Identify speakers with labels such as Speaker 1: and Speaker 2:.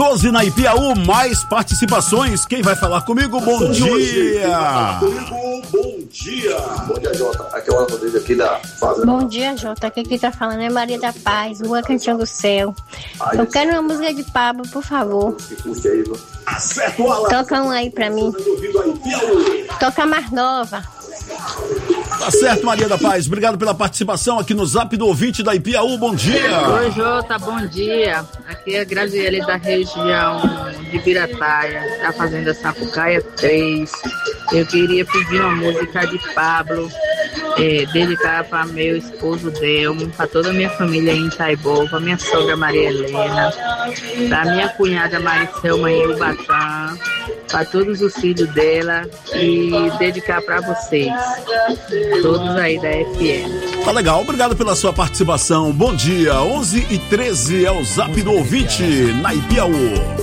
Speaker 1: 12 na Ipiaú, mais participações. Quem vai falar comigo? Bom dia!
Speaker 2: Bom dia! Bom dia, Jota. Aqui é o Rodrigo aqui da Fazenda.
Speaker 3: Bom dia, Jota. Aqui tá falando é Maria da Paz, Rua Cantinho do Céu. Eu quero uma música de Pablo, por favor. Toca um aí pra mim. Toca mais nova.
Speaker 1: Tá certo, Maria da Paz. Obrigado pela participação aqui no Zap do ouvinte da Ipiaú. Bom dia.
Speaker 4: Oi, Jota. Bom dia. Aqui é a Graziele da região de Birataia, da Fazenda Sapucaia 3. Eu queria pedir uma música de Pablo, dedicar para meu esposo Delmo, para toda a minha família em Itaiboa, para minha sogra Maria Helena, para minha cunhada Maricelma em Ubatã, para todos os filhos dela e dedicar para vocês, todos aí da FM.
Speaker 1: Tá legal, obrigado pela sua participação. Bom dia, 11h13 é o Zap do ouvinte na Ipiaú.